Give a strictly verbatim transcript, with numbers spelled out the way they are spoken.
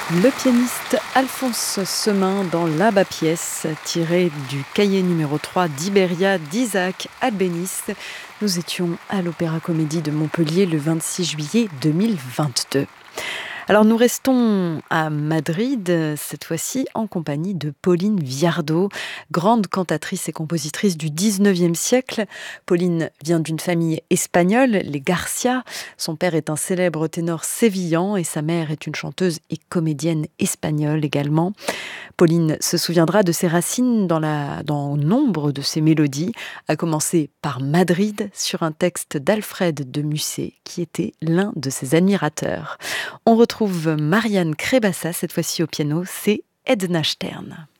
Le pianiste Alphonse Semin dans l'Abba pièce, tiré du cahier numéro trois d'Iberia d'Isaac Albéniz. Nous étions à l'Opéra Comédie de Montpellier le vingt-six juillet deux mille vingt-deux. Alors nous restons à Madrid, cette fois-ci en compagnie de Pauline Viardot, grande cantatrice et compositrice du dix-neuvième siècle. Pauline vient d'une famille espagnole, les Garcia. Son père est un célèbre ténor sévillan et sa mère est une chanteuse et comédienne espagnole également. Pauline se souviendra de ses racines dans, la, dans nombre de ses mélodies, à commencer par Madrid sur un texte d'Alfred de Musset qui était l'un de ses admirateurs. On retrouve Marianne Crébassa, cette fois-ci au piano, c'est Edna Stern.